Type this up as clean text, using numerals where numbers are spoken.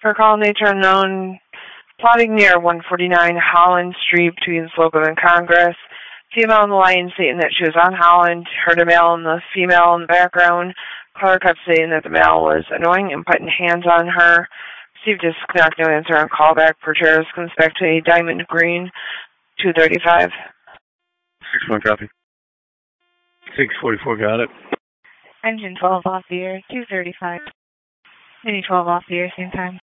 For call nature unknown, plotting near 149 Holland Street between Slocum and Congress. Female on the line stating that she was on Holland, heard a male and the female in the background. Caller kept saying that the male was annoying and putting hands on her. Received a disconnect, no answer on callback. Purchase comes back to a diamond green, 235. 6-1 copy. 644, got it. Engine 12 off the air, 235. Mini 12 off the air, same time.